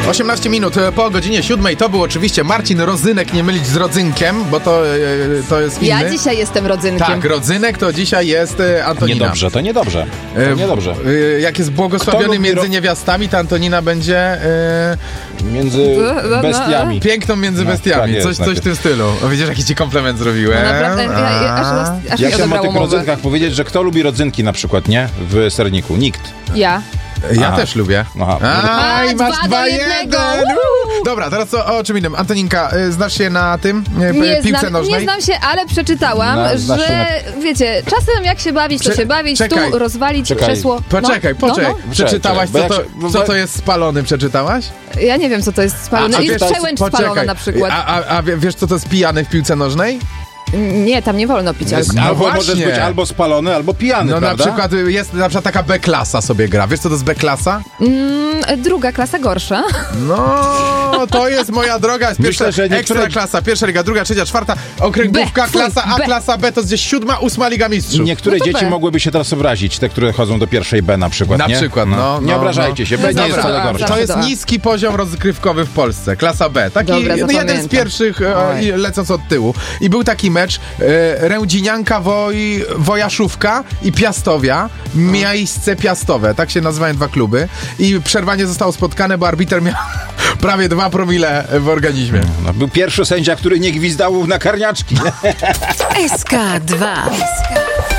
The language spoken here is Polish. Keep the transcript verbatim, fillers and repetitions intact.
osiemnaście minut po godzinie siódmej. To był oczywiście Marcin Rodzynek, nie mylić z Rodzynkiem, bo to, to jest inny. Ja dzisiaj jestem Rodzynkiem. Tak, Rodzynek to dzisiaj jest Antonina. Niedobrze, to niedobrze. To niedobrze. E, jak jest błogosławiony między ro... niewiastami, to Antonina będzie... E... Między bestiami. Piękną między bestiami. No, tak jest, coś, coś w tym stylu. O, widzisz, jaki ci komplement zrobiłem. No, naprawdę, ja, ja, aż, aż ja chciałem o tych rodzynkach powiedzieć, że kto lubi rodzynki na przykład, nie? W serniku. Nikt. Ja. Ja Aha. też lubię. Aha. Aj, A, masz dwa dwa do jednego. jednego. Dobra, teraz o, o czym innym. Antoninka, znasz się na tym? Nie Piłce znam, nożnej? nie znam się, ale przeczytałam, Na- znasz się że wiecie, czasem jak się bawić, to Cze- się bawić, czekaj. tu rozwalić Czekaj. krzesło. Poczekaj, no, poczekaj. No, no. Przeczytałaś, co Czekaj, to, bo jak co się- to jest spalony? Przeczytałaś? Ja nie wiem, co to jest spalone. A- a Jest wiesz- przełęcz spalona na przykład. A, a, a wiesz, co to jest pijany w piłce nożnej? Nie, tam nie wolno pić alkoholu. No Albo właśnie. możesz być albo spalony, albo pijany, No prawda? na przykład jest na przykład taka B-klasa sobie gra. Wiesz, co to jest B-klasa? Mm, druga klasa gorsza. No, to jest moja droga. Jest pierwsza, Myślę, że niektóre- ekstra klasa, pierwsza liga, druga, trzecia, czwarta, okręgówka, B, klasa A, B. klasa B to jest gdzieś siódma, ósma Liga Mistrzów. Niektóre No to dzieci B. mogłyby się teraz obrazić, te, które chodzą do pierwszej B na przykład, Na nie? przykład, no, Nie no, obrażajcie no. się, B nie Dobra, jest wcale dobra. gorsze. To jest Do A. niski poziom rozgrywkowy w Polsce, klasa B. Taki Dobra, no, jeden z zapamiętam. pierwszych, e, Oj. i lecąc od tyłu. I był taki mecz, e, Rędzinianka Woj, Wojaszówka i Piastowia, Miejsce Piastowe, tak się nazywają dwa kluby. I przerwanie zostało spotkane, bo arbiter miał prawie dwa promile w organizmie. No, był pierwszy sędzia, który nie gwizdał na karniaczki. S K dwa.